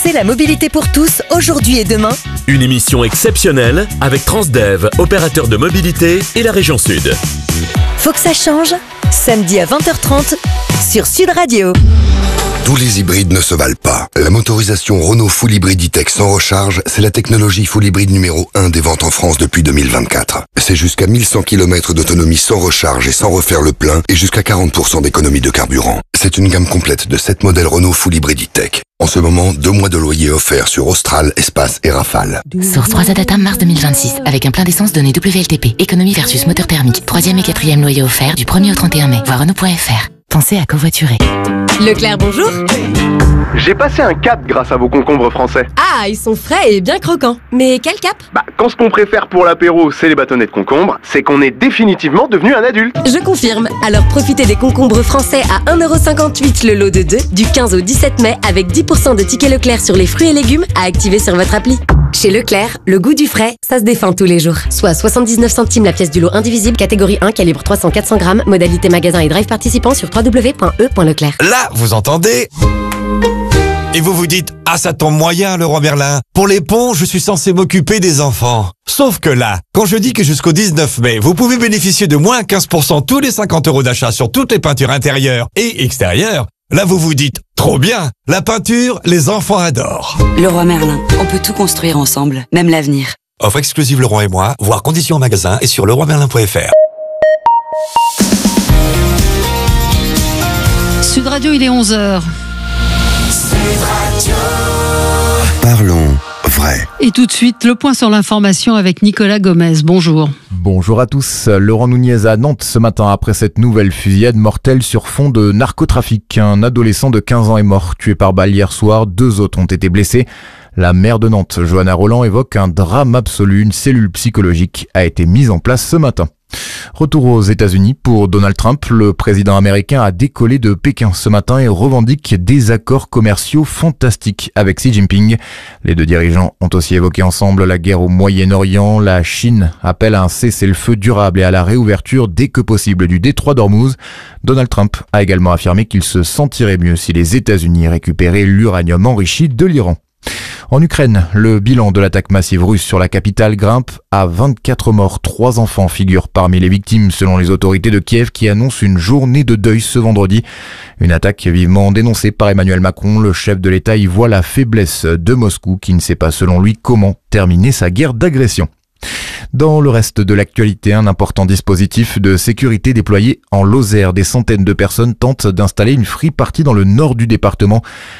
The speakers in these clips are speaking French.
C'est la mobilité pour tous, aujourd'hui et demain. Une émission exceptionnelle avec Transdev, opérateur de mobilité et la région Sud. Faut que ça change. Samedi à 20h30 sur Sud Radio. Tous les hybrides ne se valent pas. La motorisation Renault Full Hybrid E-Tech sans recharge, c'est la technologie Full Hybrid numéro 1 des ventes en France depuis 2024. C'est jusqu'à 1100 km d'autonomie sans recharge et sans refaire le plein et jusqu'à 40% d'économie de carburant. C'est une gamme complète de 7 modèles Renault Full Hybrid E-Tech. En ce moment, 2 mois de loyer offerts sur Austral, Espace et Rafale. Source 3 Data mars 2026, avec un plein d'essence donné WLTP. Économie versus moteur thermique. 3e et 4e loyer offert du 1er au 31 mai. Voir Renault.fr. Pensez à covoiturer. Leclerc, bonjour. J'ai passé un cap grâce à vos concombres français. Ah, ils sont frais et bien croquants. Mais quel cap? Quand ce qu'on préfère pour l'apéro, c'est les bâtonnets de concombre, c'est qu'on est définitivement devenu un adulte. Je confirme. Alors profitez des concombres français à 1,58€ le lot de 2, du 15 au 17 mai, avec 10% de tickets Leclerc sur les fruits et légumes à activer sur votre appli. Chez Leclerc, le goût du frais, ça se défend tous les jours. Soit 79 centimes la pièce du lot indivisible, catégorie 1, calibre 300-400 grammes, modalité magasin et drive participant sur www.e.leclerc. Là, vous entendez? Et vous vous dites, ah ça tombe moyen Leroy Merlin. Pour les ponts, je suis censé m'occuper des enfants. Sauf que là, quand je dis que jusqu'au 19 mai, vous pouvez bénéficier de moins 15% tous les 50 € d'achat sur toutes les peintures intérieures et extérieures, là vous vous dites, trop bien, la peinture, les enfants adorent. Leroy Merlin, on peut tout construire ensemble, même l'avenir. Offre exclusive Leroy et moi, voir conditions en magasin et sur leroymerlin.fr. Sud Radio, il est 11h. Parlons vrai. Et tout de suite, le point sur l'information avec Nicolas Gomez. Bonjour. Bonjour à tous. Laurent Nunez à Nantes ce matin après cette nouvelle fusillade mortelle sur fond de narcotrafic. Un adolescent de 15 ans est mort, tué par balle hier soir. 2 autres ont été blessés. La maire de Nantes, Johanna Roland, évoque un drame absolu. Une cellule psychologique a été mise en place ce matin. Retour aux États-Unis pour Donald Trump. Le président américain a décollé de Pékin ce matin et revendique des accords commerciaux fantastiques avec Xi Jinping. Les deux dirigeants ont aussi évoqué ensemble la guerre au Moyen-Orient. La Chine appelle à un cessez-le-feu durable et à la réouverture dès que possible du détroit d'Ormuz. Donald Trump a également affirmé qu'il se sentirait mieux si les États-Unis récupéraient l'uranium enrichi de l'Iran. En Ukraine, le bilan de l'attaque massive russe sur la capitale grimpe à 24 morts. 3 enfants figurent parmi les victimes selon les autorités de Kiev qui annoncent une journée de deuil ce vendredi. Une attaque vivement dénoncée par Emmanuel Macron. Le chef de l'État y voit la faiblesse de Moscou qui ne sait pas selon lui comment terminer sa guerre d'agression. Dans le reste de l'actualité, un important dispositif de sécurité déployé en Lozère. Des centaines de personnes tentent d'installer une free party dans le nord du département.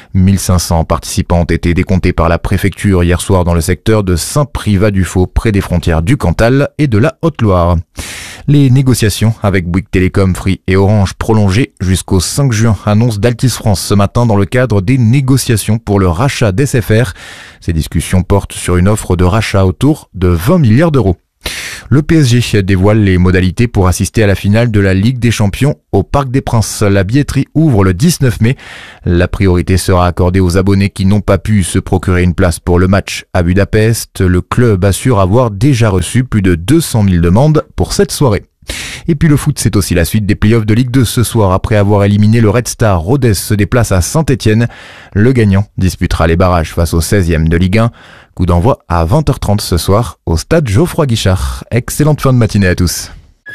1500 participants ont été décomptés par la préfecture hier soir dans le secteur de Saint-Privat-du-Faux, près des frontières du Cantal et de la Haute-Loire. Les négociations avec Bouygues Télécom, Free et Orange prolongées jusqu'au 5 juin, annonce d'Altis France ce matin dans le cadre des négociations pour le rachat d'SFR. Ces discussions portent sur une offre de rachat autour de 20 milliards d'euros. Le PSG dévoile les modalités pour assister à la finale de la Ligue des Champions au Parc des Princes. La billetterie ouvre le 19 mai. La priorité sera accordée aux abonnés qui n'ont pas pu se procurer une place pour le match à Budapest. Le club assure avoir déjà reçu plus de 200 000 demandes pour cette soirée. Et puis le foot, c'est aussi la suite des playoffs de Ligue 2 ce soir. Après avoir éliminé le Red Star, Rodez se déplace à Saint-Etienne. Le gagnant disputera les barrages face au 16e de Ligue 1. Coup d'envoi à 20h30 ce soir au stade Geoffroy-Guichard. Excellente fin de matinée à tous.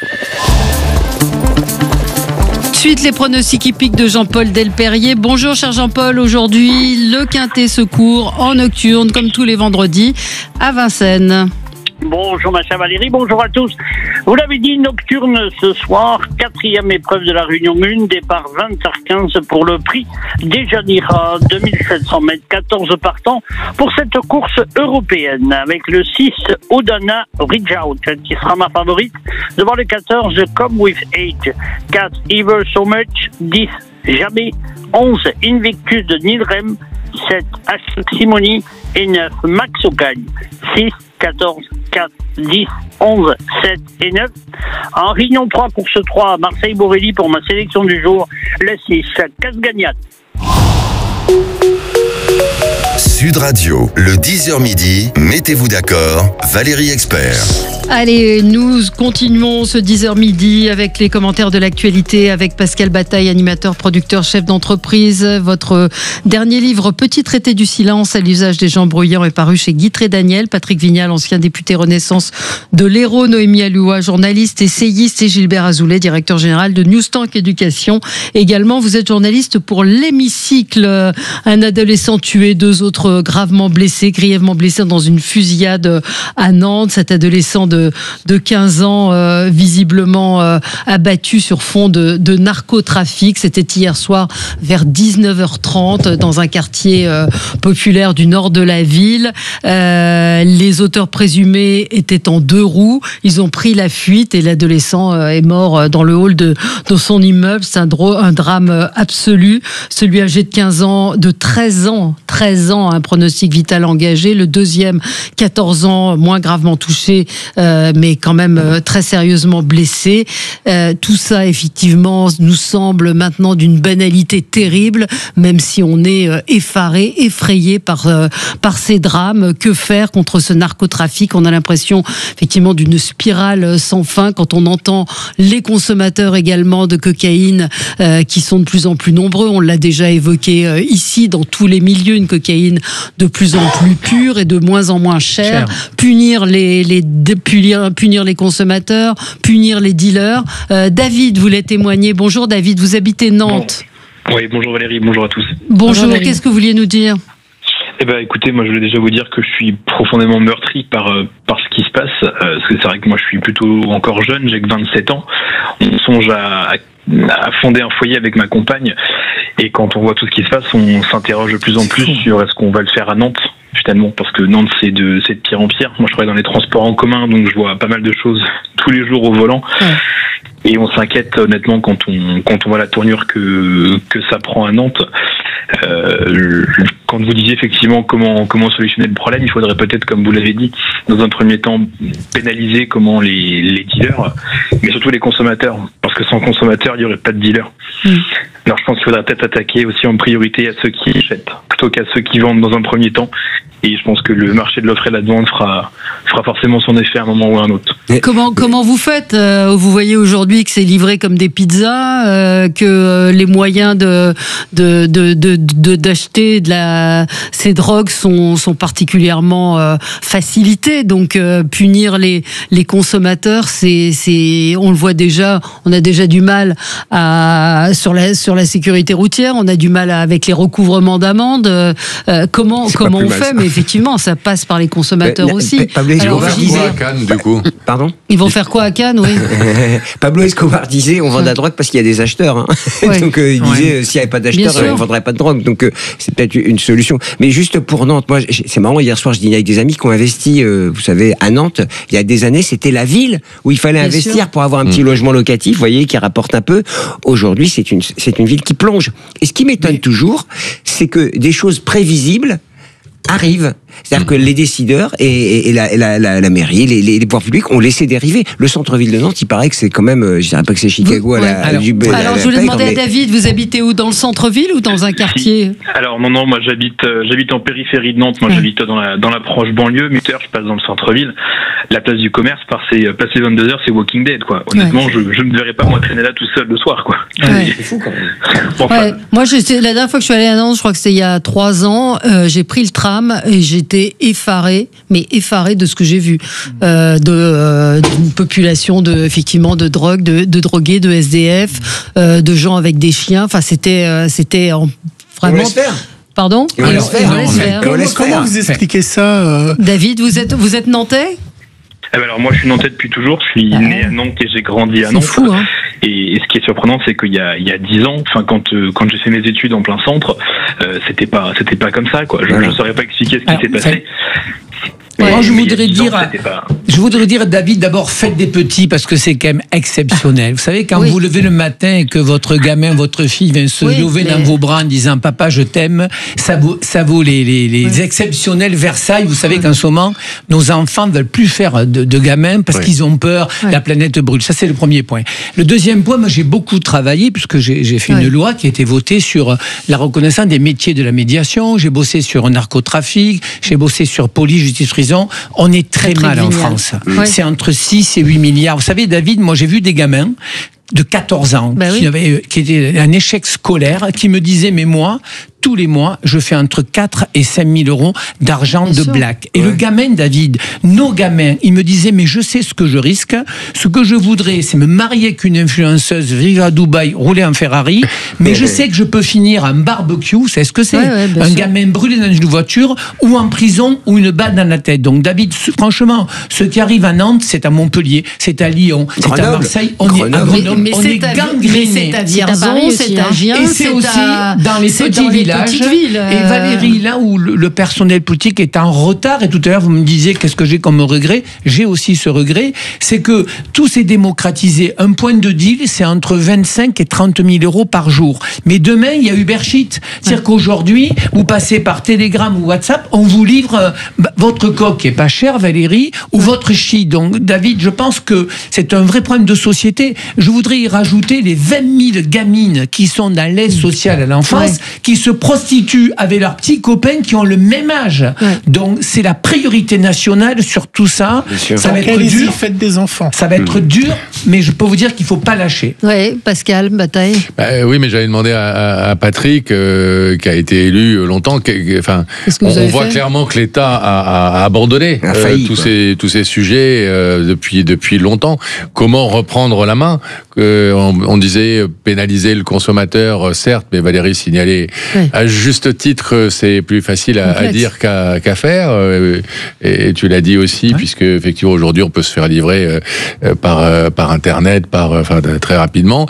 Suite les pronostics hippiques de Jean-Paul Delperrier. Bonjour cher Jean-Paul, aujourd'hui le Quintet se court en nocturne comme tous les vendredis à Vincennes. Bonjour ma chère Valérie, bonjour à tous. Vous l'avez dit, nocturne ce soir, 4e épreuve de la Réunion 1, départ 20h15 pour le prix Dejanira, 2700 mètres, 14 partants pour cette course européenne, avec le 6 Odana Reach Out qui sera ma favorite, devant le 14 Come With Age, 4 Ever So Much, 10 Jamais, 11 Invictus de Nilrem, 7 Ashok Simoni et 9 Max Ocagne, 6, 14, 4, 10, 11, 7 et 9. En Réunion 3, course 3, Marseille-Borelli pour ma sélection du jour, le 6, Casse-Gagnat. Sud Radio, le 10h midi, mettez-vous d'accord, Valérie Expert. Allez, nous continuons ce 10h midi avec les commentaires de l'actualité avec Pascal Bataille, animateur, producteur, chef d'entreprise. Votre dernier livre, Petit traité du silence à l'usage des gens bruyants, est paru chez Guitry Daniel. Patrick Vignal, ancien député Renaissance de l'Hérault, Noémie Aloua, journaliste, essayiste, et Gilbert Azoulay, directeur général de Newstank Éducation. Également, vous êtes journaliste pour L'Hémicycle. Un adolescent tué, 2 autres gravement blessés, grièvement blessés dans une fusillade à Nantes. Cet adolescent de 15 ans, visiblement abattu sur fond de narcotrafic. C'était hier soir vers 19h30 dans un quartier populaire du nord de la ville. Les auteurs présumés étaient en 2 roues. Ils ont pris la fuite et l'adolescent est mort dans le hall de son immeuble. C'est un drame absolu. Celui âgé de 15 ans, de 13 ans, un pronostic vital engagé. Le deuxième, 14 ans, moins gravement touché, mais quand même très sérieusement blessé. Tout ça, effectivement, nous semble maintenant d'une banalité terrible, même si on est effaré, effrayé par ces drames. Que faire contre ce narcotrafic? On a l'impression, effectivement, d'une spirale sans fin quand on entend les consommateurs également de cocaïne qui sont de plus en plus nombreux. On l'a déjà évoqué ici, dans tous les milieux, une cocaïne de plus en plus pure et de moins en moins chère. Punir les consommateurs, punir les dealers. David voulait témoigner. Bonjour David, vous habitez Nantes. Oui, bonjour Valérie, bonjour à tous. Bonjour, qu'est-ce que vous vouliez nous dire? Eh ben, écoutez, moi je voulais déjà vous dire que je suis profondément meurtri par ce qui se passe. Parce que c'est vrai que moi je suis plutôt encore jeune, j'ai que 27 ans. On songe à fonder un foyer avec ma compagne. Et quand on voit tout ce qui se passe, on s'interroge de plus en plus sur est-ce qu'on va le faire à Nantes, finalement, parce que Nantes c'est de pire en pire. Moi je travaille dans les transports en commun, donc je vois pas mal de choses tous les jours au volant. Et on s'inquiète honnêtement quand on voit la tournure que ça prend à Nantes. Quand vous disiez effectivement comment solutionner le problème, il faudrait peut-être, comme vous l'avez dit, dans un premier temps pénaliser les dealers, mais surtout les consommateurs, parce que sans consommateurs, il n'y aurait pas de dealers. Alors je pense qu'il faudrait peut-être attaquer aussi en priorité à ceux qui achètent, plutôt qu'à ceux qui vendent dans un premier temps. Et je pense que le marché de l'offre et de la demande fera forcément son effet à un moment ou à un autre. Comment vous faites? Vous voyez aujourd'hui que c'est livré comme des pizzas, que les moyens d'acheter ces drogues sont particulièrement facilités. Donc punir les consommateurs, on le voit déjà. On a déjà du mal sur la sécurité routière. On a du mal avec les recouvrements d'amendes. Comment on fait? Mais effectivement, ça passe par les consommateurs aussi. Pablo Escobar disait à Cannes, du coup. Pardon? Ils vont faire quoi à Cannes, oui? Pablo Escobar disait on vend de la drogue parce qu'il y a des acheteurs. Hein. Ouais. Donc il disait s'il n'y avait pas d'acheteurs, on ne vendrait pas de drogue. Donc c'est peut-être une solution. Mais juste pour Nantes, moi, c'est marrant, hier soir, je dînais avec des amis qui ont investi, vous savez, à Nantes. Il y a des années, c'était la ville où il fallait investir pour avoir un petit logement locatif, vous voyez, qui rapporte un peu. Aujourd'hui, c'est une ville qui plonge. Et ce qui m'étonne toujours, c'est que des choses prévisibles arrivent. C'est-à-dire que les décideurs et la mairie, les pouvoirs publics ont laissé dériver. Le centre-ville de Nantes, il paraît que c'est quand même, je dirais pas que c'est Chicago alors je voulais demander à David, vous habitez où? Dans le centre-ville ou dans un quartier? Alors non, moi j'habite en périphérie de Nantes, moi j'habite dans la proche banlieue, mais je passe dans le centre-ville. La place du commerce, passer 22h, c'est Walking Dead, quoi. Honnêtement, je ne me verrais pas moi traîner là tout seul le soir, quoi. C'est fou quand même. Moi, la dernière fois que je suis allée à Nantes, je crois que c'était il y a 3 ans, j'ai pris le tram et j'étais effarée de ce que j'ai vu, d'une population effectivement de drogue, de drogués, de SDF, de gens avec des chiens. Enfin, c'était vraiment. On laisse faire. Pardon? On laisse faire. Comment vous expliquez ça, David, vous êtes nantais? Alors moi je suis nantais depuis toujours, je suis né à Nantes et j'ai grandi à Nantes. C'est fou, hein. Et ce qui est surprenant, c'est qu'il y a 10 ans, quand j'ai fait mes études en plein centre, c'était pas comme ça, quoi. Je ne saurais pas expliquer ce qui s'est passé. Moi, je voudrais dire, David, d'abord, faites des petits parce que c'est quand même exceptionnel. Vous savez, quand vous levez le matin et que votre gamin, votre fille vient se lever dans vos bras en disant « Papa, je t'aime », ça vaut les exceptionnels Versailles. Vous savez qu'en ce moment, nos enfants ne veulent plus faire de gamins parce qu'ils ont peur, la planète brûle. Ça, c'est le premier point. Le deuxième point, moi, j'ai beaucoup travaillé puisque j'ai fait une loi qui a été votée sur la reconnaissance des métiers de la médiation. J'ai bossé sur un narcotrafic, j'ai bossé sur police, justice, prison. On est très mal en France. France. C'est entre 6 et 8 milliards. Vous savez, David, moi j'ai vu des gamins de 14 ans qui étaient un échec scolaire, qui me disaient, mais moi, tous les mois, je fais entre 4 et 5 000 euros d'argent de black. Et le gamin, David, nos gamins, ils me disaient, mais je sais ce que je risque. Ce que je voudrais, c'est me marier avec une influenceuse, vivre à Dubaï, rouler en Ferrari. Mais je sais que je peux finir en barbecue. C'est ce que c'est. Un gamin brûlé dans une voiture, ou en prison, ou une balle dans la tête. Donc, David, franchement, ce qui arrive à Nantes, c'est à Montpellier, c'est à Lyon, c'est à Marseille. On est à Grenoble. On est gangréné. C'est à Vierzon, c'est à Gien, et c'est aussi dans les petits villages. Et Valérie, là où le personnel politique est en retard, et tout à l'heure vous me disiez qu'est-ce que j'ai comme regret, j'ai aussi ce regret, c'est que tout s'est démocratisé. Un point de deal, c'est entre 25 et 30 000 euros par jour. Mais demain, il y a Ubershit. C'est-à-dire qu'aujourd'hui, vous passez par Telegram ou WhatsApp, on vous livre votre coque qui est pas cher, Valérie, ou votre chi. Donc, David, je pense que c'est un vrai problème de société. Je voudrais y rajouter les 20 000 gamines qui sont dans l'aide sociale à l'enfance, qui se prostituent avec leurs petits copains qui ont le même âge. Donc, c'est la priorité nationale sur tout ça. Ça va être dur. Faites des enfants. Ça va être dur, mais je peux vous dire qu'il faut pas lâcher. Oui, Pascal Bataille. Oui, mais j'allais demander à Patrick, qui a été élu longtemps. On voit clairement que l'État a abandonné tous ces sujets depuis longtemps. Comment reprendre la main? On disait pénaliser le consommateur, certes, mais Valérie signalait à juste titre, c'est plus facile à dire qu'à faire. Et tu l'as dit aussi, puisque effectivement aujourd'hui on peut se faire livrer par internet, très rapidement.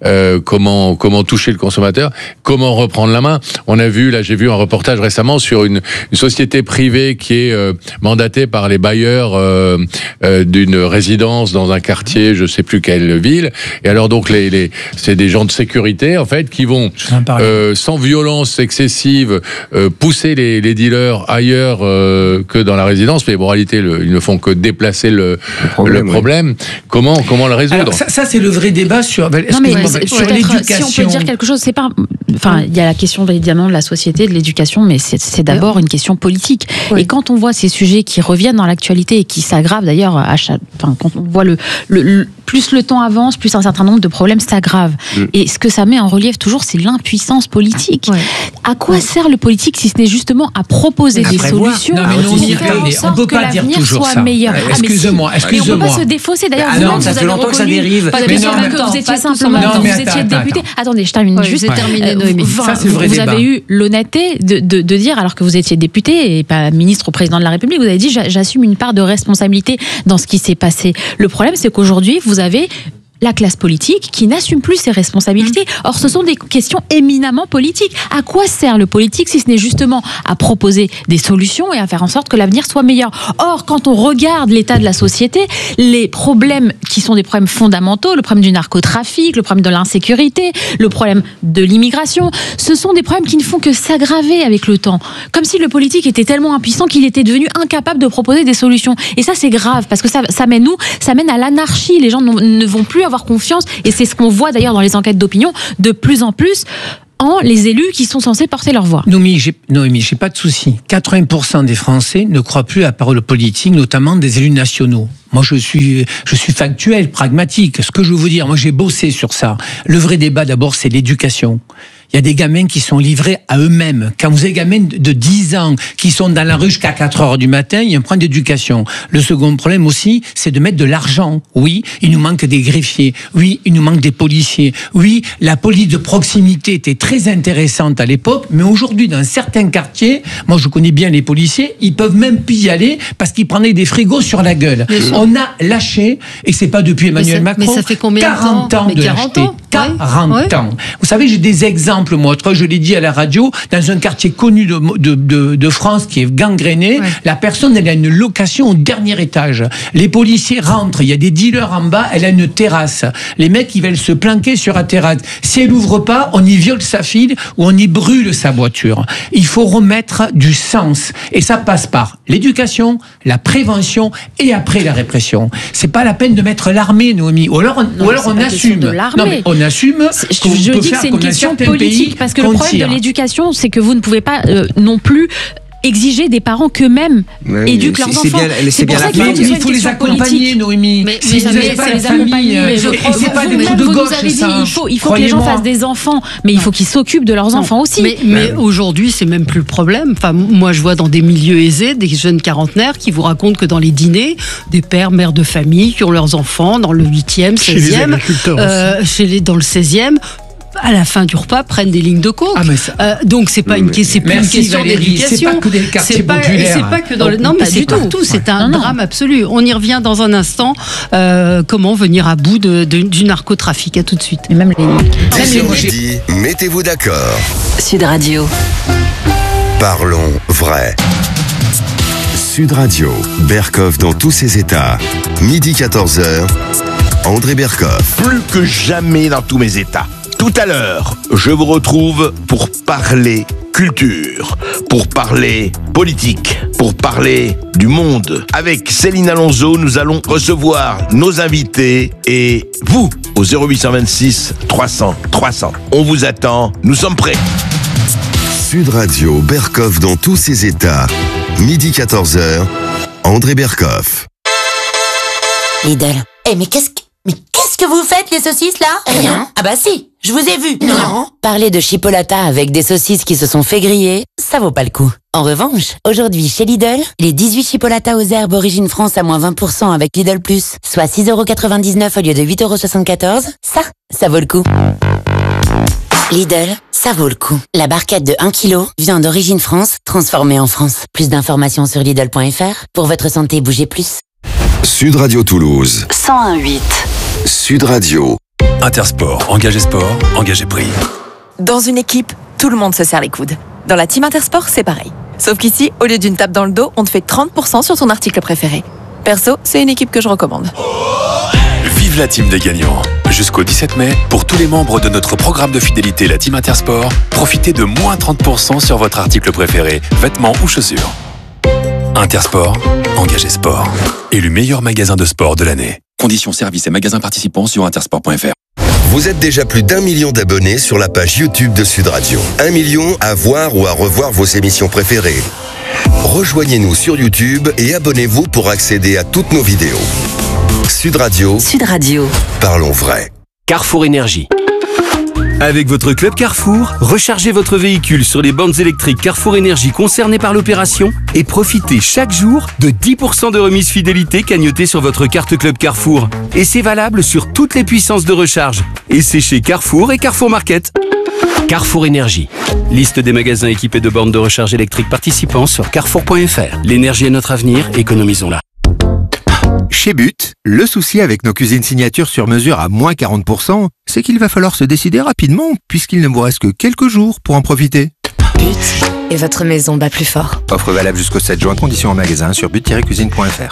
Comment toucher le consommateur? Comment reprendre la main? J'ai vu un reportage récemment sur une société privée qui est mandatée par les bailleurs d'une résidence dans un quartier, je sais plus quelle ville. Et alors donc c'est des gens de sécurité en fait qui vont sans violence excessive pousser les dealers ailleurs que dans la résidence, mais en réalité ils ne font que déplacer le problème. Comment le résoudre? Alors, ça c'est le vrai débat sur l'éducation. Si on peut dire quelque chose, c'est pas. Enfin, il y a la question évidemment de la société, de l'éducation, mais c'est d'abord une question politique. Et quand on voit ces sujets qui reviennent dans l'actualité et qui s'aggravent d'ailleurs, quand on voit plus le temps avance, plus un certain nombre de problèmes s'aggravent. Et ce que ça met en relief toujours, c'est l'impuissance politique. À quoi sert le politique si ce n'est justement à proposer des solutions pour faire en sorte que l'avenir soit meilleur? Excusez-moi. Mais on ne peut pas se défausser. D'ailleurs, vous-même, vous avez reconnu que vous étiez simplement, vous étiez député. Attendez, je termine juste. Vous avez eu l'honnêteté de dire, alors que vous étiez député et pas ministre au président de la République, vous avez dit j'assume une part de responsabilité dans ce qui s'est passé. Le problème, c'est qu'aujourd'hui, vous avez la classe politique qui n'assume plus ses responsabilités. Or, ce sont des questions éminemment politiques. À quoi sert le politique si ce n'est justement à proposer des solutions et à faire en sorte que l'avenir soit meilleur? Or, quand on regarde l'état de la société, les problèmes qui sont des problèmes fondamentaux, le problème du narcotrafic, le problème de l'insécurité, le problème de l'immigration, ce sont des problèmes qui ne font que s'aggraver avec le temps. Comme si le politique était tellement impuissant qu'il était devenu incapable de proposer des solutions. Et ça, c'est grave, parce que ça mène à l'anarchie. Les gens ne vont plus avoir confiance, et c'est ce qu'on voit d'ailleurs dans les enquêtes d'opinion de plus en plus en les élus qui sont censés porter leur voix. Noémie, j'ai pas de souci. 80% des Français ne croient plus à la parole politique, notamment des élus nationaux. Moi, je suis factuel, pragmatique. Ce que je veux vous dire, moi, j'ai bossé sur ça. Le vrai débat, d'abord, c'est l'éducation. Il y a des gamins qui sont livrés à eux-mêmes. Quand vous avez des gamins de 10 ans qui sont dans la rue jusqu'à 4 heures du matin, il y a un problème d'éducation. Le second problème aussi, c'est de mettre de l'argent. Oui, il nous manque des greffiers. Oui, il nous manque des policiers. Oui, la police de proximité était très intéressante à l'époque, mais aujourd'hui, dans certains quartiers, moi je connais bien les policiers, ils peuvent même plus y aller parce qu'ils prenaient des frigos sur la gueule. On a lâché, et c'est pas depuis Emmanuel Macron, mais ça fait combien 40 ans de lâcheté. 40 ans. Vous savez, j'ai des exemples. Moi, je l'ai dit à la radio, dans un quartier connu de France qui est gangréné, la personne, elle a une location au dernier étage. Les policiers rentrent, il y a des dealers en bas, elle a une terrasse. Les mecs, ils veulent se planquer sur la terrasse. Si elle ouvre pas, on y viole sa fille ou on y brûle sa voiture. Il faut remettre du sens. Et ça passe par l'éducation, la prévention et après la répression. C'est pas la peine de mettre l'armée, Noémie. Ou alors on assume. Non, mais on assume. Je dis que c'est une question politique. Parce que le problème de l'éducation, c'est que vous ne pouvez pas non plus exiger des parents qu'eux-mêmes éduquent leurs enfants. C'est bien la fin. Il faut les accompagner, Noémie. Mais c'est les accompagner. C'est pas des coups de gauche, ça. Il faut que les gens fassent des enfants, mais il faut qu'ils s'occupent de leurs enfants aussi. Mais aujourd'hui, c'est même plus le problème. Enfin, moi, je vois dans des milieux aisés des jeunes quarantenaires qui vous racontent que dans les dîners, des pères, mères de famille qui ont leurs enfants dans le 8e, 16e, dans le 16e, à la fin du repas, prennent des lignes de coke. Donc c'est pas une question d'éducation. C'est pas que des quartiers populaires. C'est pas que dans non, mais c'est partout. C'est un drame absolu. On y revient dans un instant. Comment venir à bout du narcotrafic. À tout de suite. Et même midi, mettez-vous d'accord. Sud Radio. Parlons vrai. Sud Radio, Berkoff dans tous ses états. Midi 14h, André Berkoff. Plus que jamais dans tous mes états. Tout à l'heure, je vous retrouve pour parler culture, pour parler politique, pour parler du monde. Avec Céline Alonso, nous allons recevoir nos invités et vous, au 0826 300 300. On vous attend, nous sommes prêts. Sud Radio, Berkoff dans tous ses états. Midi 14h, André Berkoff. Lidl. Mais qu'est-ce que vous faites, les saucisses, là? Rien. Ah bah si, je vous ai vu. Non. Parler de chipolata avec des saucisses qui se sont fait griller, ça vaut pas le coup. En revanche, aujourd'hui, chez Lidl, les 18 chipolatas aux herbes Origine France à moins 20% avec Lidl+, soit 6,99€ au lieu de 8,74€, ça vaut le coup. Lidl, ça vaut le coup. La barquette de 1 kg, viande d'origine France, transformée en France. Plus d'informations sur Lidl.fr. Pour votre santé, bougez plus. Sud Radio Toulouse. 101.8. Sud Radio. Intersport, engagé sport, engagé prix. Dans une équipe, tout le monde se serre les coudes. Dans la team Intersport, c'est pareil. Sauf qu'ici, au lieu d'une tape dans le dos, on te fait 30% sur ton article préféré. Perso, c'est une équipe que je recommande. Vive la team des gagnants. Jusqu'au 17 mai, pour tous les membres de notre programme de fidélité, la team Intersport, profitez de moins 30% sur votre article préféré, vêtements ou chaussures. Intersport, engagé sport. Élu meilleur magasin de sport de l'année. Conditions, services et magasins participants sur intersport.fr. Vous êtes déjà plus d'1 million d'abonnés sur la page YouTube de Sud Radio. 1 million à voir ou à revoir vos émissions préférées. Rejoignez-nous sur YouTube et abonnez-vous pour accéder à toutes nos vidéos. Sud Radio. Sud Radio. Parlons vrai. Carrefour Énergie. Avec votre club Carrefour, rechargez votre véhicule sur les bornes électriques Carrefour Énergie concernées par l'opération et profitez chaque jour de 10% de remise fidélité cagnotée sur votre carte club Carrefour. Et c'est valable sur toutes les puissances de recharge. Et c'est chez Carrefour et Carrefour Market. Carrefour Énergie. Liste des magasins équipés de bornes de recharge électrique participants sur carrefour.fr. L'énergie est notre avenir, économisons-la. Chez But, le souci avec nos cuisines signatures sur mesure à moins 40%, c'est qu'il va falloir se décider rapidement, puisqu'il ne vous reste que quelques jours pour en profiter. But, et votre maison bat plus fort. Offre valable jusqu'au 7 juin, conditions en magasin sur but-cuisine.fr.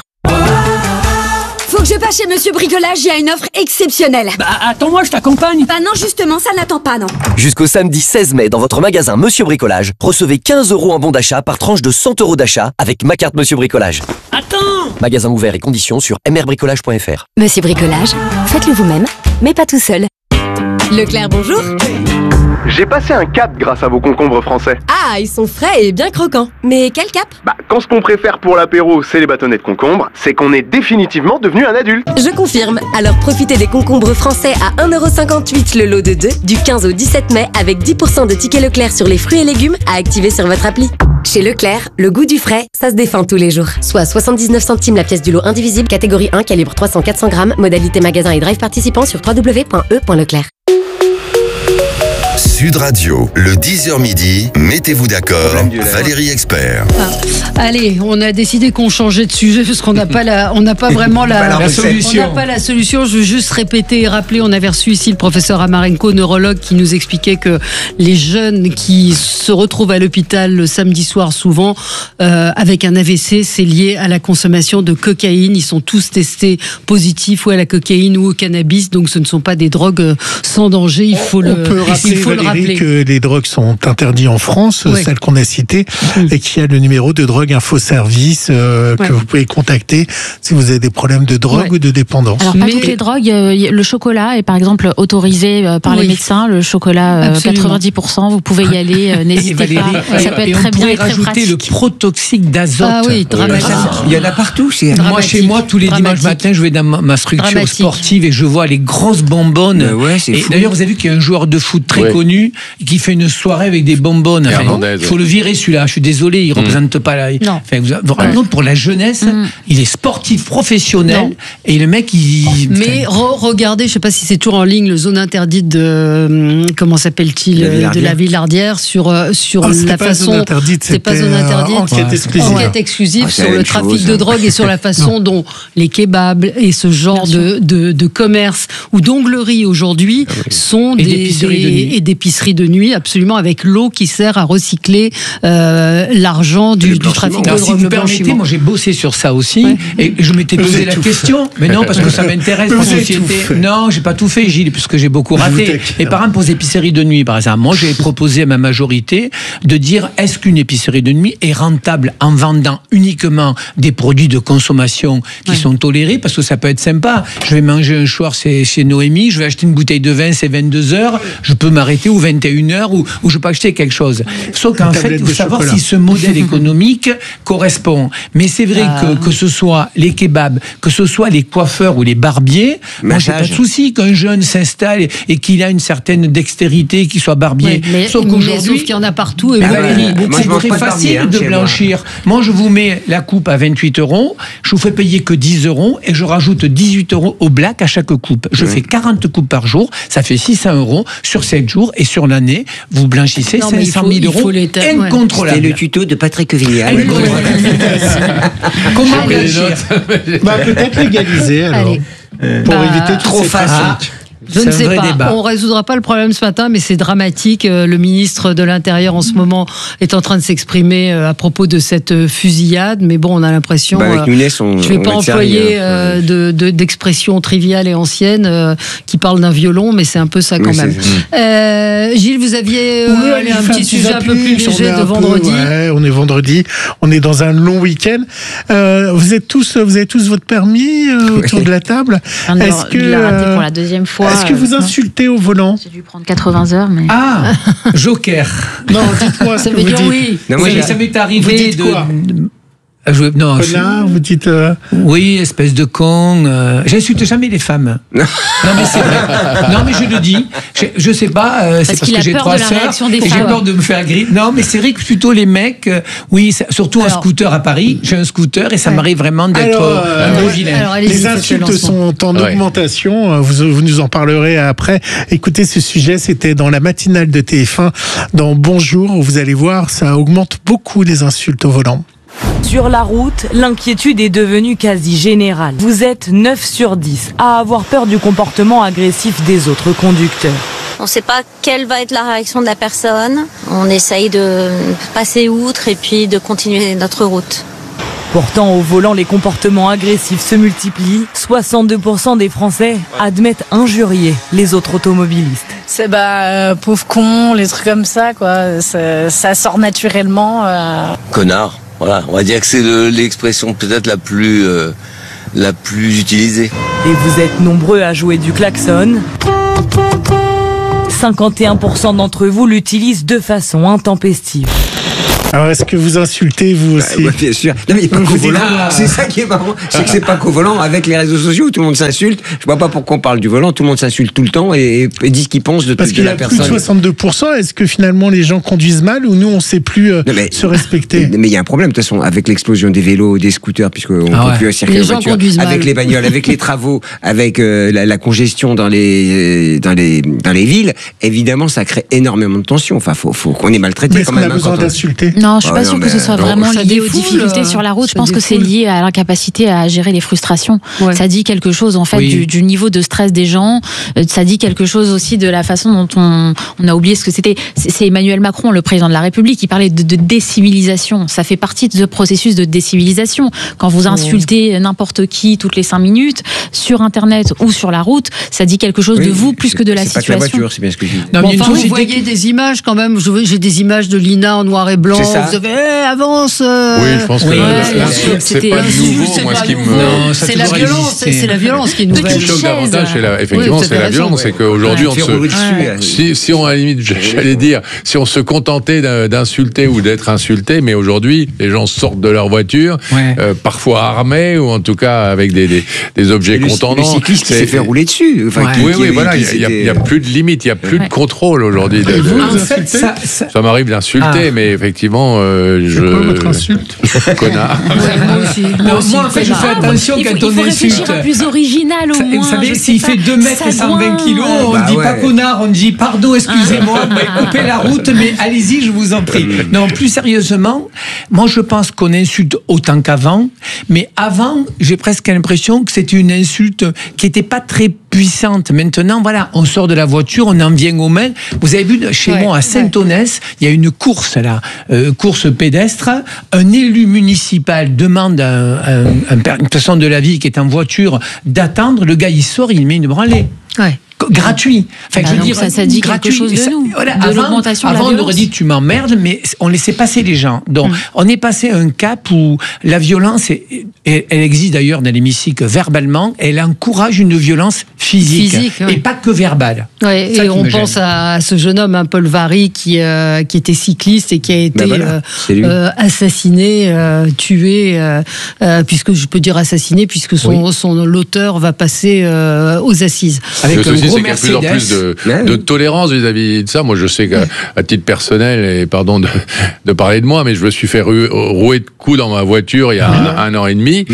Faut que je passe chez Monsieur Bricolage, il y a une offre exceptionnelle. Bah attends-moi, je t'accompagne. Bah non, justement, ça n'attend pas, non. Jusqu'au samedi 16 mai, dans votre magasin Monsieur Bricolage, recevez 15 € en bon d'achat par tranche de 100 € d'achat avec ma carte Monsieur Bricolage. Attends! Magasin ouvert et conditions sur mrbricolage.fr. Monsieur Bricolage, faites-le vous-même, mais pas tout seul. Leclerc, bonjour. J'ai passé un cap grâce à vos concombres français. Ah, ils sont frais et bien croquants. Mais quel cap? Quand ce qu'on préfère pour l'apéro, c'est les bâtonnets de concombre, c'est qu'on est définitivement devenu un adulte. Je confirme. Alors profitez des concombres français à 1,58€ le lot de 2 du 15 au 17 mai avec 10% de tickets Leclerc sur les fruits et légumes à activer sur votre appli. Chez Leclerc, le goût du frais, ça se défend tous les jours. Soit 79 centimes la pièce du lot indivisible, catégorie 1, calibre 300-400 grammes, modalité magasin et drive participant sur www.e.leclerc. Sud Radio, le 10h midi, mettez-vous d'accord, Valérie Expert. Allez, on a décidé qu'on changeait de sujet parce qu'on n'a pas vraiment la solution. On n'a pas la solution. Je veux juste répéter et rappeler, on avait reçu ici le professeur Amarenko, neurologue, qui nous expliquait que les jeunes qui se retrouvent à l'hôpital le samedi soir souvent avec un AVC, c'est lié à la consommation de cocaïne. Ils sont tous testés positifs ou à la cocaïne ou au cannabis, donc ce ne sont pas des drogues sans danger. Il faut le rappeler. rappeler que les drogues sont interdites en France, celles qu'on a citées, et qu'il y a le numéro de Drogue Info Service que vous pouvez contacter si vous avez des problèmes de drogue ou de dépendance. Alors, pas toutes les drogues. Le chocolat est par exemple autorisé par les médecins. Le chocolat, 90%, vous pouvez y aller. N'hésitez pas. Ça peut être très bien et très pratique. Rajouter le protoxyde d'azote. Ah oui, dramatique. Il y en a partout. Moi, chez moi, tous les dimanches matin, je vais dans ma structure sportive et je vois les grosses bonbonnes. Et d'ailleurs, vous avez vu qu'il y a un joueur de foot très connu qui fait une soirée avec des bonbonnes. Il faut le virer celui-là. Je suis désolé, il ne représente pas la. Pour la jeunesse, il est sportif professionnel et le mec, Mais regardez, je ne sais pas si c'est toujours en ligne, le zone interdite de comment s'appelle-t-il, de la Villardière sur la façon. C'est pas zone interdite. Enquête exclusive sur le trafic de drogue et sur la façon dont les kebabs et ce genre de commerce ou d'onglerie aujourd'hui sont d'épiceries de nuit, absolument, avec l'eau qui sert à recycler l'argent du trafic de drogue. Si vous permettez, moi j'ai bossé sur ça aussi et je m'étais posé la question, mais non, parce que ça m'intéresse pour la société. Non, j'ai pas tout fait, Gilles, parce que j'ai beaucoup raté. Et par exemple, aux épiceries de nuit, par exemple, moi j'ai proposé à ma majorité de dire est-ce qu'une épicerie de nuit est rentable en vendant uniquement des produits de consommation qui sont tolérés, parce que ça peut être sympa. Je vais manger un soir chez Noémie, je vais acheter une bouteille de vin, c'est 22h, je peux m'arrêter ou 21h ou je peux acheter quelque chose. Sauf qu'en fait, il faut savoir si ce modèle économique correspond. Mais c'est vrai que ce soit les kebabs, que ce soit les coiffeurs ou les barbiers, moi j'ai pas de souci qu'un jeune s'installe et qu'il a une certaine dextérité, qu'il soit barbier. Sauf qu'il y en a partout. Valérie, c'est très facile de blanchir. Moi, je vous mets la coupe à 28 €, je vous fais payer que 10 € et je rajoute 18 € au black à chaque coupe. Je fais 40 coupes par jour, ça fait 600 € sur 7 jours et sur l'année, vous blanchissez 500 000 € incontrôlable. C'est le tuto de Patrick Vignal. Comment blanchir? Peut-être légaliser alors. Pour éviter trop facile. Je ne sais pas. On ne résoudra pas le problème ce matin, mais c'est dramatique. Le ministre de l'Intérieur, en ce moment, est en train de s'exprimer à propos de cette fusillade. Mais bon, on a l'impression... je ne vais pas employer d'expressions triviales et anciennes qui parlent d'un violon, mais c'est un peu ça quand même. Gilles, vous aviez un petit sujet un peu plus léger de vendredi. On est vendredi. On est dans un long week-end. Vous avez tous votre permis autour de la table? Est-ce que... Il l'a raté pour la deuxième fois. Est-ce que vous insultez au volant? J'ai dû prendre 80 heures, mais... Ah, Joker. Non, dites-moi ce que vous dites. Oui. Non, moi, ça m'est arrivé de... Quoi non, connard, vous dites... Oui, espèce de con. J'insulte jamais les femmes. Non, mais c'est vrai. Non, mais je le dis. Je sais pas, c'est parce que j'ai 3 sœurs et j'ai peur de me faire griller. Non, mais c'est vrai que plutôt les mecs, surtout un scooter à Paris. J'ai un scooter et ça m'arrive vraiment d'être vilain. Les insultes sont en augmentation. Vous nous en parlerez après. Écoutez, ce sujet, c'était dans la matinale de TF1, dans Bonjour. Vous allez voir, ça augmente beaucoup les insultes au volant. Sur la route, l'inquiétude est devenue quasi générale. Vous êtes 9 sur 10 à avoir peur du comportement agressif des autres conducteurs. On ne sait pas quelle va être la réaction de la personne. On essaye de passer outre et puis de continuer notre route. Pourtant, au volant, les comportements agressifs se multiplient. 62% des Français admettent injurier les autres automobilistes. C'est pauvre con, les trucs comme ça, quoi. Ça sort naturellement. Connard. Voilà, on va dire que c'est l'expression peut-être la plus utilisée. Et vous êtes nombreux à jouer du klaxon. 51% d'entre vous l'utilisent de façon intempestive. Alors, est-ce que vous insultez, vous aussi? Bien sûr. Non, mais il n'y a pas qu'au volant. C'est ça qui est marrant. C'est que c'est pas qu'au volant. Avec les réseaux sociaux, tout le monde s'insulte. Je vois pas pourquoi on parle du volant. Tout le monde s'insulte tout le temps et dit ce qu'il pense de la personne. Parce qu'il y a plus de 62%. Est-ce que finalement les gens conduisent mal ou nous, on ne sait plus se respecter? Mais il y a un problème, de toute façon, avec l'explosion des vélos, des scooters, puisqu'on ne peut plus circuler en voiture. Avec les bagnoles, avec les travaux, avec la congestion dans les villes, évidemment, ça crée énormément de tension. Enfin, faut qu'on est maltraité quand même. Est-ce qu'on a besoin d'insulter? Non, je suis pas sûre que ce soit vraiment lié aux difficultés sur la route. Je pense que c'est lié à l'incapacité à gérer les frustrations. Ouais. Ça dit quelque chose en fait du niveau de stress des gens. Ça dit quelque chose aussi de la façon dont on a oublié ce que c'était. C'est Emmanuel Macron, le président de la République, qui parlait de décivilisation. Ça fait partie de ce processus de décivilisation. Quand vous insultez n'importe qui toutes les 5 minutes sur Internet ou sur la route, ça dit quelque chose de vous plus que de la situation. C'est pas que la voiture, c'est bien ce que je dis. Vous voyez des images quand même. J'ai des images de Lina en noir et blanc. Vous avez avance. Oui, je pense que l'insulte, c'est pas nouveau. Moi, ce qui me c'est la violence. C'est la violence qui est nouvelle. Le choc davantage, effectivement, c'est la violence. C'est qu'aujourd'hui, si on, à la limite, j'allais dire, si on se contentait d'insulter ou d'être insulté, mais aujourd'hui, les gens sortent de leur voiture, parfois armés ou en tout cas avec des objets contendants. Le cycliste s'est fait rouler dessus. Oui, voilà, il n'y a plus de limite, il n'y a plus de contrôle aujourd'hui. En fait, ça m'arrive d'insulter, mais effectivement, votre insulte connard. Moi, en fait, je fais attention quand on insulte. Il faut réfléchir à plus original au moins. Vous savez, s'il fait 2 mètres et 120 kilos, on ne dit pas connard, on dit pardon, excusez-moi, coupez la route, mais allez-y, je vous en prie. Non, plus sérieusement, moi je pense qu'on insulte autant qu'avant, mais avant, j'ai presque l'impression que c'était une insulte qui n'était pas très puissante. Maintenant, voilà, on sort de la voiture, on en vient aux mains. Vous avez vu, chez moi, à Saint-Onès, il y a une course là, course pédestre. Un élu municipal demande à une personne de la ville qui est en voiture d'attendre. Le gars, il sort, il met une branlée. Gratuit. Enfin, je veux dire, ça dit gratuit. Quelque chose de nous. Voilà, de l'augmentation de la violence. On aurait dit tu m'emmerdes, mais on laissait passer les gens. Donc, on est passé à un cap où la violence, elle existe d'ailleurs dans l'hémicycle verbalement, elle encourage une violence physique et pas que verbale. Et on pense à ce jeune homme, Paul Vary, qui était cycliste et qui a été assassiné, tué, puisque je peux dire assassiné, puisque l'auteur va passer aux assises. Avec c'est qu'il y a de plus en plus de tolérance vis-à-vis de ça. Moi, je sais qu'à titre personnel, et pardon de parler de moi, mais je me suis fait rouer de coups dans ma voiture il y a un an et demi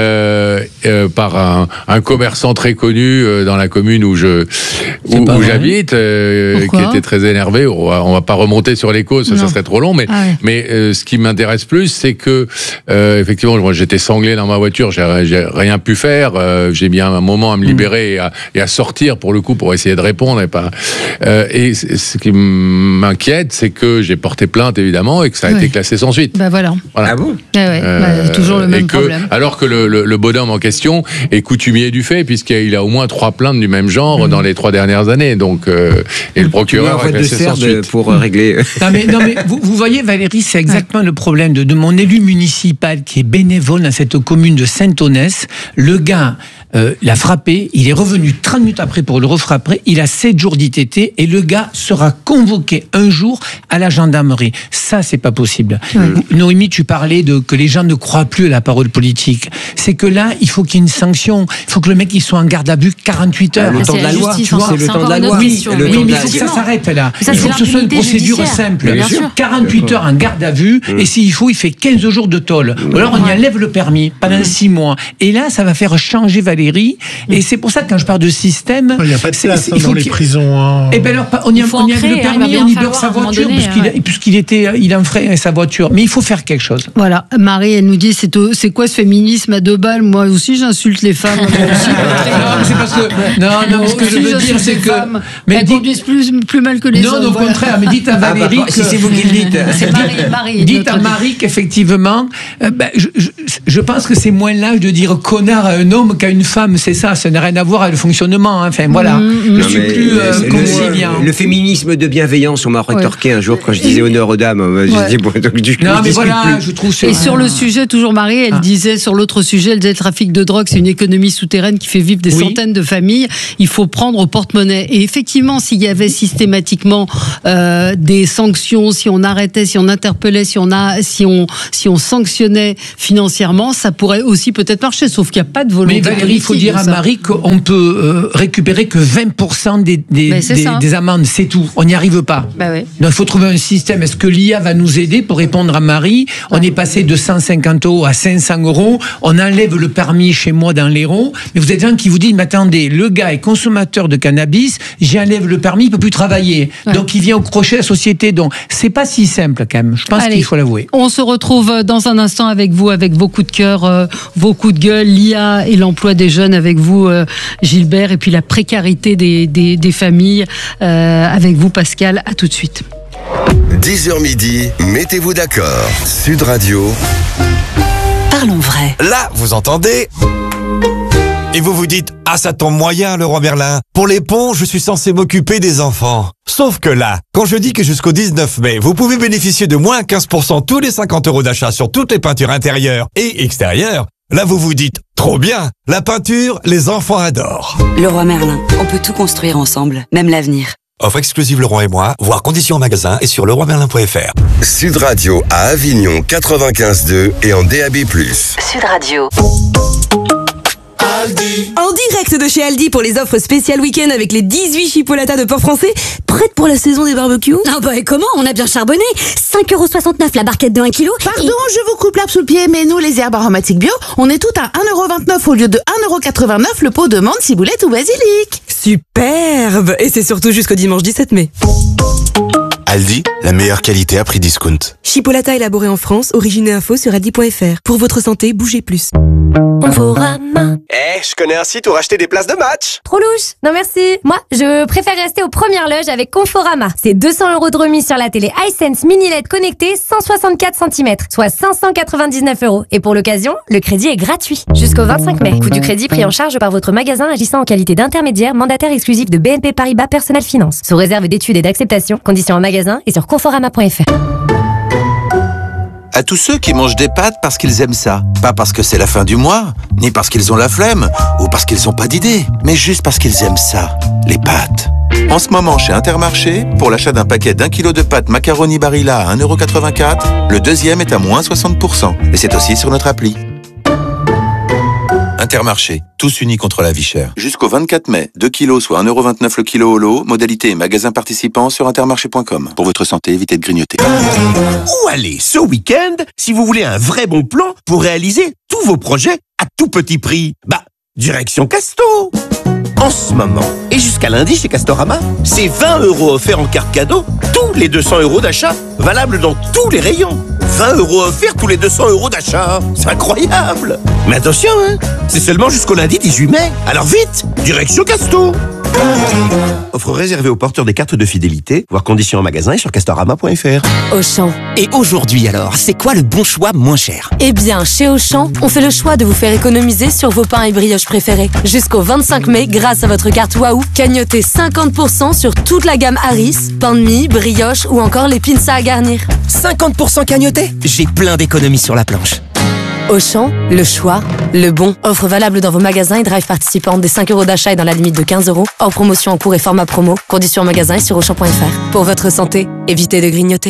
par un commerçant très connu dans la commune où j'habite, qui était très énervé. On va pas remonter sur les causes, ça serait trop long, mais ce qui m'intéresse plus, c'est que effectivement, moi, j'étais sanglé dans ma voiture, j'ai rien pu faire, j'ai mis un moment à me libérer et à sortir pour le coup pour essayer de répondre et ce qui m'inquiète, c'est que j'ai porté plainte évidemment et que ça a été classé sans suite. Voilà. Ah bon toujours le même problème. Alors que le bonhomme en question est coutumier du fait, puisqu'il a au moins 3 plaintes du même genre dans les 3 dernières années. Donc et le procureur a classé sans suite pour régler. Non mais vous voyez, Valérie, c'est exactement le problème de mon élu municipal qui est bénévole dans cette commune de Saint-Onès. Le gars l'a frappé, il est revenu 30 minutes après pour le refrapper, il a 7 jours d'ITT et le gars sera convoqué un jour à la gendarmerie. Ça, c'est pas possible. Noémie, tu parlais que les gens ne croient plus à la parole politique. C'est que là, il faut qu'il y ait une sanction. Il faut que le mec il soit en garde à vue 48 heures. Le temps de la loi, c'est le temps de la loi. Oui, mais il faut que ça s'arrête là. Il faut que ce soit une procédure simple. 48 heures en garde à vue et s'il faut, il fait 15 jours de tôle. Ou alors on y enlève le permis pendant 6 mois. Et là, ça va faire changer Valérie. Et c'est pour ça que quand je parle de système, il n'y a pas de place dans les prisons. Eh ben alors, on y enlève le permis, on libère sa voiture puisqu'il enfreint sa voiture. Mais il faut faire quelque chose. Voilà, Marie, elle nous dit c'est quoi ce féminisme à 2 balles? Moi aussi, j'insulte les femmes. C'est parce que ce que je veux dire, c'est que elles conduisent plus mal que les hommes. Non, au contraire. Mais dites à Valérie si c'est vous qui le dites. C'est Marie. Dites à Marie qu'effectivement, je pense que c'est moins l'âge de dire connard à un homme qu'à une femme. C'est ça n'a rien à voir avec le fonctionnement. Enfin, voilà. Je suis plus conciliant. Le féminisme de bienveillance, on m'a rétorqué un jour quand je disais honneur aux dames. Je dis, non, mais voilà, je trouve Et sur le sujet, toujours Marie, elle disait, sur l'autre sujet, elle disait, le trafic de drogue, c'est une économie souterraine qui fait vivre des centaines de familles. Il faut prendre au porte-monnaie. Et effectivement, s'il y avait systématiquement des sanctions, si on arrêtait, si on interpellait, si on sanctionnait financièrement, ça pourrait aussi peut-être marcher. Sauf qu'il n'y a pas de volonté. Mais Valérie, il faut dire à Marie qu'on peut récupérer que que 20% des amendes, c'est tout. On n'y arrive pas. Donc il faut trouver un système. Est-ce que l'IA va nous aider pour répondre à Marie? On est passé de 150 € à 500 €. On enlève le permis chez moi dans l'Hérault. Mais vous êtes un qui vous dit, mais attendez, le gars est consommateur de cannabis, j'enlève le permis, il peut plus travailler. Donc il vient au crochet de la société. Donc c'est pas si simple quand même. Je pense qu'il faut l'avouer. On se retrouve dans un instant avec vous, avec vos coups de cœur, vos coups de gueule, l'IA et l'emploi des jeunes avec vous, Gilbert, et puis la précarité des familles avec vous, Pascal. À tout de suite. 10h midi, mettez-vous d'accord. Sud Radio. Parlons vrai. Là, vous entendez? Et vous vous dites, ah ça tombe moyen, Leroy Merlin. Pour les ponts, je suis censé m'occuper des enfants. Sauf que là, quand je dis que jusqu'au 19 mai, vous pouvez bénéficier de moins 15% tous les 50 € d'achat sur toutes les peintures intérieures et extérieures, là vous vous dites, trop bien, la peinture, les enfants adorent. Leroy Merlin, on peut tout construire ensemble, même l'avenir. Offre exclusive Leroy et moi, voir conditions en magasin et sur leroymerlin.fr. Sud Radio à Avignon 95.2 et en DAB+. Sud Radio. Aldi. En direct de chez Aldi pour les offres spéciales week-end avec les 18 chipolatas de porc français, prêtes pour la saison des barbecues. Ah bah et comment? On a bien charbonné. 5,69 € la barquette de 1 kg. Pardon, je vous coupe l'herbe sous le pied, mais nous, les herbes aromatiques bio, on est toutes à 1,29 € au lieu de 1,89 € le pot de menthe, ciboulette ou basilic. Superbe. Et c'est surtout jusqu'au dimanche 17 mai. Aldi, la meilleure qualité à prix discount. Chipolata élaboré en France, origine et info sur aldi.fr. Pour votre santé, bougez plus. Conforama. Je connais un site où racheter des places de match. Trop louche. Non merci. Moi, je préfère rester aux premières loges avec Conforama. C'est 200 € de remise sur la télé iSense Mini LED connectée 164 cm, soit 599 €. Et pour l'occasion, le crédit est gratuit. Jusqu'au 25 mai. Coût du crédit pris en charge par votre magasin agissant en qualité d'intermédiaire mandataire exclusif de BNP Paribas Personnel Finance. Sous réserve d'études et d'acceptation. Conditions en magasin et sur conforama.fr. À tous ceux qui mangent des pâtes parce qu'ils aiment ça. Pas parce que c'est la fin du mois, ni parce qu'ils ont la flemme, ou parce qu'ils n'ont pas d'idée, mais juste parce qu'ils aiment ça, les pâtes. En ce moment, chez Intermarché, pour l'achat d'un paquet d'1 kg de pâtes macaroni Barilla à 1,84 €, le deuxième est à moins 60%. Et c'est aussi sur notre appli. Intermarché, tous unis contre la vie chère. Jusqu'au 24 mai, 2 kilos soit 1,29 € le kilo au lot, modalité et magasin participant sur intermarché.com. Pour votre santé, évitez de grignoter. Où aller ce week-end si vous voulez un vrai bon plan pour réaliser tous vos projets à tout petit prix? Direction Casto. En ce moment, et jusqu'à lundi chez Castorama, c'est 20 € offerts en carte cadeau, tous les 200 € d'achat, valable dans tous les rayons. 20 € offerts tous les 200 € d'achat. C'est incroyable. Mais attention, c'est seulement jusqu'au lundi 18 mai. Alors vite, direction Casto. Offre réservée aux porteurs des cartes de fidélité, voir conditions en magasin et sur castorama.fr. Auchan. Et aujourd'hui alors, c'est quoi le bon choix moins cher? Eh bien, chez Auchan, on fait le choix de vous faire économiser sur vos pains et brioches préférés. Jusqu'au 25 mai, grâce à votre carte Waouh, cagnotez 50% sur toute la gamme Harris, pain de mie, brioche ou encore les pinces à garnir. 50% cagnoté? J'ai plein d'économies sur la planche. Auchan, le choix, le bon. Offre valable dans vos magasins et drive participants des 5 € d'achat et dans la limite de 15 €. Hors promotion en cours et format promo. Conditions en magasin et sur auchan.fr. Pour votre santé, évitez de grignoter.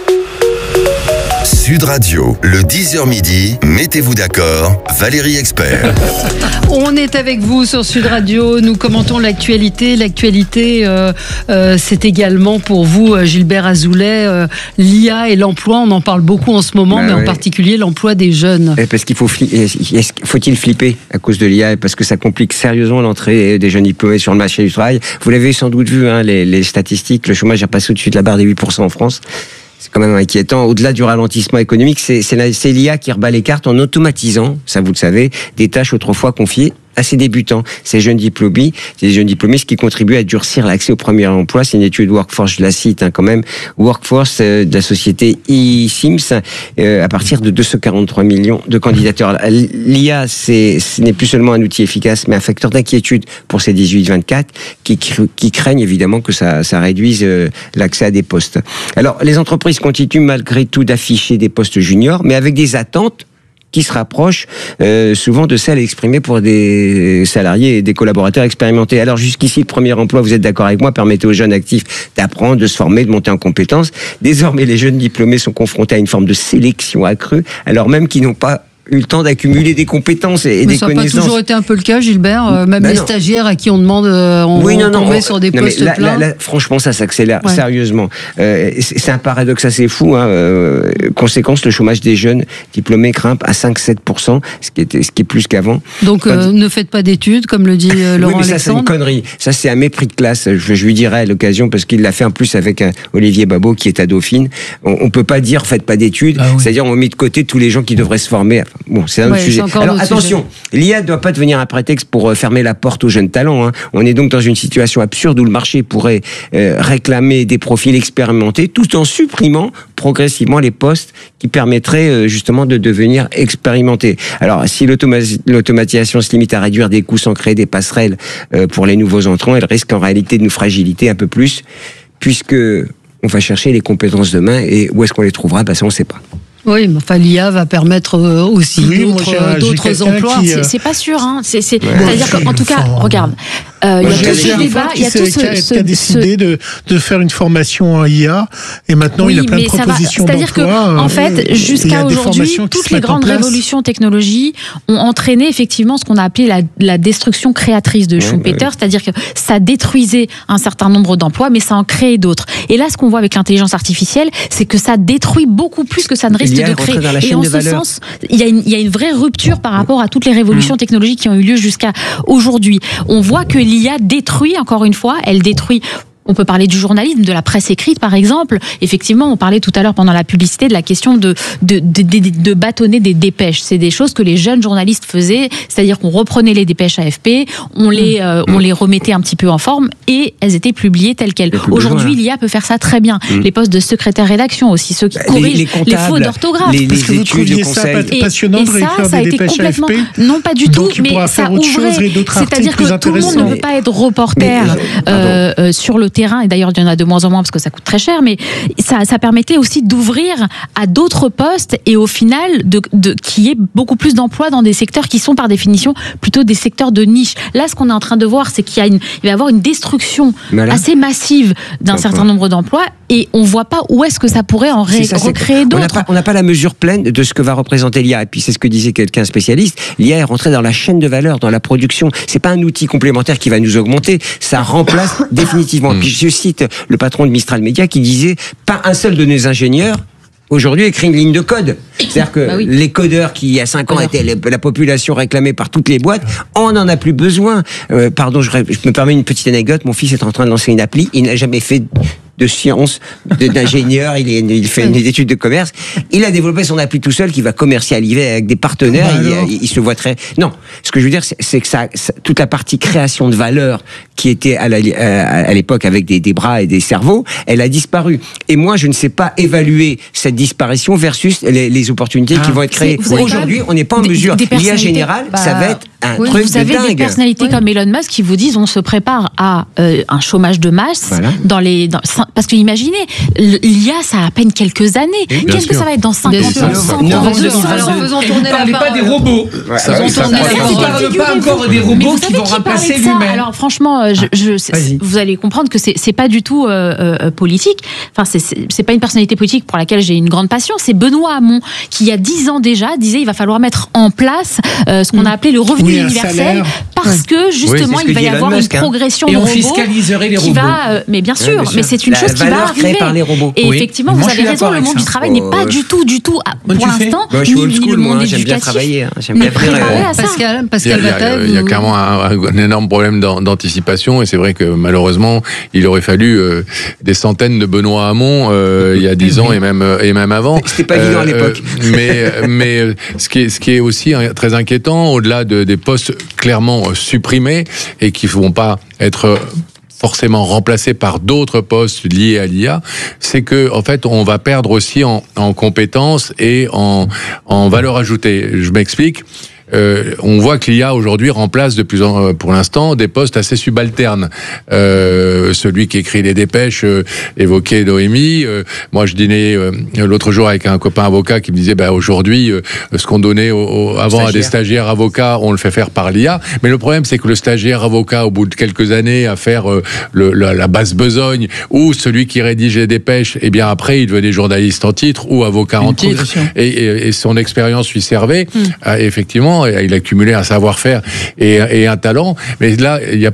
Sud Radio, le 10h midi, mettez-vous d'accord, Valérie Expert. On est avec vous sur Sud Radio, nous commentons l'actualité. L'actualité, c'est également pour vous, Gilbert Azoulay, l'IA et l'emploi. On en parle beaucoup en ce moment, mais en particulier l'emploi des jeunes. Parce qu'il faut-il flipper à cause de l'IA, parce que ça complique sérieusement l'entrée des jeunes diplômés sur le marché du travail. Vous l'avez sans doute vu, les statistiques, le chômage est passé au-dessus de la barre des 8% en France. C'est quand même inquiétant. Au-delà du ralentissement économique, c'est l'IA qui rebat les cartes en automatisant, ça vous le savez, des tâches autrefois confiées à ces débutants, ces jeunes diplômés, ce qui contribue à durcir l'accès au premier emploi. C'est une étude Workforce, je la cite quand même, Workforce de la société eSIMS, à partir de 243 millions de candidatures. L'IA, ce n'est plus seulement un outil efficace, mais un facteur d'inquiétude pour ces 18-24 qui craignent évidemment que ça réduise l'accès à des postes. Alors, les entreprises continuent malgré tout d'afficher des postes juniors, mais avec des attentes qui se rapprochent souvent de celles exprimées pour des salariés et des collaborateurs expérimentés. Alors jusqu'ici, le premier emploi, vous êtes d'accord avec moi, permettait aux jeunes actifs d'apprendre, de se former, de monter en compétences. Désormais, les jeunes diplômés sont confrontés à une forme de sélection accrue, alors même qu'ils n'ont pas eu le temps d'accumuler des compétences et des connaissances. Ça n'a pas toujours été un peu le cas, Gilbert. Même les stagiaires à qui on demande, tomber sur des postes pleins. Là, franchement, ça s'accélère, sérieusement. C'est un paradoxe assez fou. Conséquence, le chômage des jeunes diplômés grimpe à 5-7%, ce qui est plus qu'avant. Donc, ne faites pas d'études, comme le dit Laurent Alexandre. Ça, c'est une connerie. Ça, c'est un mépris de classe. Je lui dirai à l'occasion, parce qu'il l'a fait en plus avec Olivier Babot, qui est à Dauphine. On peut pas dire, faites pas d'études. C'est-à-dire, on met de côté tous les gens qui devraient se former. Bon, c'est un autre sujet. Alors, attention, l'IA ne doit pas devenir un prétexte pour fermer la porte aux jeunes talents. On est donc dans une situation absurde où le marché pourrait réclamer des profils expérimentés tout en supprimant progressivement les postes qui permettraient justement de devenir expérimentés. Alors, si l'automatisation se limite à réduire des coûts sans créer des passerelles pour les nouveaux entrants, elle risque en réalité de nous fragiliter un peu plus, puisque on va chercher les compétences demain, et où est-ce qu'on les trouvera, ça on ne sait pas. Oui, mais enfin, l'IA va permettre aussi d'autres emplois. C'est pas sûr, c'est-à-dire qu'en tout cas, regarde, il y a tout ce débat, il y a tout qui a décidé de faire une formation en IA, et maintenant il a plein de propositions d'emploi. C'est-à-dire que, en fait, jusqu'à aujourd'hui, toutes les grandes révolutions technologiques ont entraîné effectivement ce qu'on a appelé la destruction créatrice de Schumpeter, c'est-à-dire que ça détruisait un certain nombre d'emplois, mais ça en créait d'autres. Et là, ce qu'on voit avec l'intelligence artificielle, c'est que ça détruit beaucoup plus que ça ne risque de créer. Et en ce sens, il y a une vraie rupture par rapport à toutes les révolutions technologiques qui ont eu lieu jusqu'à aujourd'hui. On voit que l'IA détruit, encore une fois, elle détruit. On peut parler du journalisme, de la presse écrite, par exemple. Effectivement, on parlait tout à l'heure pendant la publicité de la question de bâtonner des dépêches. C'est des choses que les jeunes journalistes faisaient, c'est-à-dire qu'on reprenait les dépêches AFP, on les remettait un petit peu en forme et elles étaient publiées telles quelles. Aujourd'hui, l'IA peut faire ça très bien. Les postes de secrétaire rédaction aussi, ceux qui corrigent les fautes d'orthographe. Parce que vous trouviez ça passionnant de réécrire des dépêches AFP? Non, pas du tout, mais ça ouvrait. C'est-à-dire que tout le monde ne peut pas être reporter sur le terrain, et d'ailleurs il y en a de moins en moins parce que ça coûte très cher, mais ça permettait aussi d'ouvrir à d'autres postes et au final qu'il y ait beaucoup plus d'emplois dans des secteurs qui sont par définition plutôt des secteurs de niche. Là, ce qu'on est en train de voir, c'est qu'il va y avoir une destruction assez massive d'un certain nombre d'emplois, et on voit pas où est-ce que ça pourrait en recréer d'autres. On n'a pas la mesure pleine de ce que va représenter l'IA, et puis c'est ce que disait quelqu'un spécialiste, l'IA est rentrée dans la chaîne de valeur, dans la production. C'est pas un outil complémentaire qui va nous augmenter, ça remplace définitivement. Puis je cite le patron de Mistral Media qui disait, pas un seul de nos ingénieurs aujourd'hui écrit une ligne de code. C'est-à-dire que les codeurs qui, il y a 5 ans, étaient la population réclamée par toutes les boîtes, on n'en a plus besoin. Pardon, je me permets une petite anecdote. Mon fils est en train de lancer une appli. Il n'a jamais fait de sciences, d'ingénieur, il fait une étude de commerce. Il a développé son appli tout seul, qui va commercialiser avec des partenaires. Il se voit très... Non, ce que je veux dire, c'est que toute la partie création de valeur qui était à l'époque avec des bras et des cerveaux, elle a disparu. Et moi, je ne sais pas évaluer cette disparition versus les opportunités qui vont être créées. Aujourd'hui, on n'est pas en mesure. L'IA générale, ça va être un truc de dingue. Vous avez des personnalités comme Elon Musk qui vous disent on se prépare à un chômage de masse parce que imaginez, l'IA, ça a à peine quelques années. Qu'est-ce que ça va être dans 50 ans, 100 ans, 200 ans? Ne parlez pas des robots. Ne parlez pas encore des robots qui vont remplacer l'humain. Alors franchement, vous allez comprendre que c'est pas du tout politique. Enfin, c'est pas une personnalité politique pour laquelle j'ai une grande passion. C'est Benoît Hamon qui, il y a 10 ans déjà, disait il va falloir mettre en place ce qu'on a appelé le revenu universel, parce que justement il va y avoir une progression de robots. Et on fiscaliserait les robots. Mais bien sûr, mais c'est une chose qui va arriver. Par les robots. Et effectivement, vous avez raison, le monde du travail n'est pas du tout, pour l'instant, ni le monde éducatif. J'aime bien préparer à ça. Pascal Bataille, il y a clairement un énorme problème d'anticipation, et c'est vrai que malheureusement, il aurait fallu des centaines de Benoît Hamon il y a 10 ans et même avant. C'était pas évident à l'époque. Mais ce qui est aussi très inquiétant, au-delà des postes clairement supprimés et qui ne vont pas être forcément remplacés par d'autres postes liés à l'IA, c'est que en fait on va perdre aussi en compétences et en valeur ajoutée. Je m'explique. on voit que l'IA aujourd'hui remplace pour l'instant des postes assez subalternes. Celui qui écrit les dépêches, évoqué Noémie. Moi, je dînais l'autre jour avec un copain avocat qui me disait, aujourd'hui, ce qu'on donnait avant à des stagiaires avocats, on le fait faire par l'IA. Mais le problème, c'est que le stagiaire avocat, au bout de quelques années, à faire la basse besogne, ou celui qui rédige les dépêches, et bien après, il devenait journaliste en titre ou avocat en titre. Et son expérience lui servait. Effectivement, il accumulait un savoir-faire et un talent. Mais là, il y a